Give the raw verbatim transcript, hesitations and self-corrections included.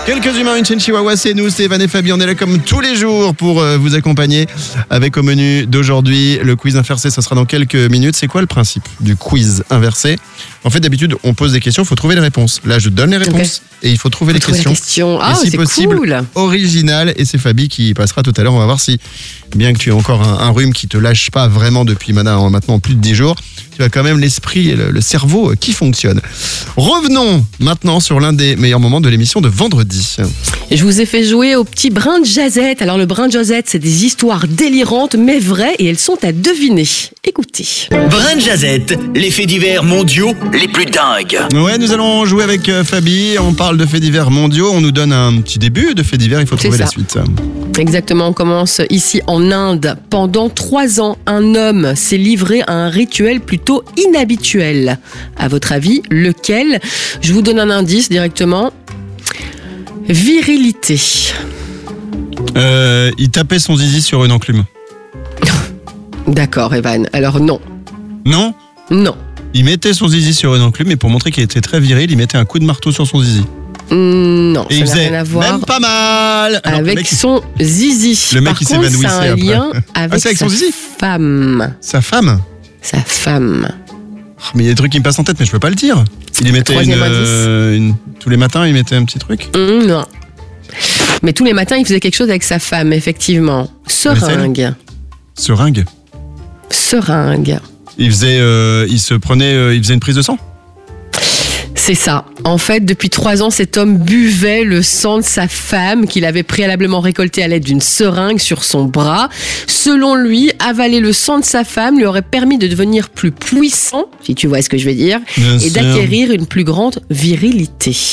Quelques humains, une chaîne chihuahua, c'est nous, c'est Evan et Fabien. On est là comme tous les jours pour euh, vous accompagner avec au menu d'aujourd'hui le quiz inversé. Ça sera dans quelques minutes. C'est quoi le principe du quiz inversé? En fait, d'habitude, on pose des questions, il faut trouver les réponses. Là, je donne les réponses okay. et il faut trouver, faut les, trouver questions. les questions. Ah, et si c'est possible, cool. originales. Et c'est Fabi qui passera tout à l'heure. On va voir si, bien que tu aies encore un, un rhume qui te lâche pas vraiment depuis maintenant, maintenant plus de dix jours, tu as quand même l'esprit et le, le cerveau qui fonctionne. Revenons maintenant sur l'un des meilleurs moments de l'émission de vendredi. Je vous ai fait jouer au petit brin de jazette. Alors le brin de jazette, c'est des histoires délirantes mais vraies et elles sont à deviner. Écoutez. Brin de jazette, les faits divers mondiaux les plus dingues. Ouais, nous allons jouer avec euh, Fabi. On parle de faits divers mondiaux. On nous donne un petit début de faits divers. Il faut trouver la suite. Exactement. On commence ici en Inde. Pendant trois ans, un homme s'est livré à un rituel plutôt inhabituel. À votre avis, lequel? Je vous donne un indice directement. Virilité. Euh, il tapait son zizi sur une enclume. D'accord, Evan. Alors non. Non? Non. Il mettait son zizi sur une enclume et pour montrer qu'il était très viril, il mettait un coup de marteau sur son zizi. Mmh, non, et ça il n'a faisait rien à voir même pas mal. Alors, avec mec, son zizi. Le mec Par il contre, s'évanouissait c'est un après. lien avec, ah, c'est avec sa son zizi femme. Sa femme? Sa femme. Oh, mais il y a des trucs qui me passent en tête, mais je peux pas le dire. Il y mettait une, euh, une, tous les matins, il mettait un petit truc. Mmh, non. Mais tous les matins, il faisait quelque chose avec sa femme, effectivement. Seringue. Seringue. Seringue. Il faisait, euh, il se prenait, euh, il faisait une prise de sang. C'est ça. En fait, depuis trois ans, cet homme buvait le sang de sa femme qu'il avait préalablement récolté à l'aide d'une seringue sur son bras. Selon lui, avaler le sang de sa femme lui aurait permis de devenir plus puissant, si tu vois ce que je veux dire, Bien et sûr. d'acquérir une plus grande virilité.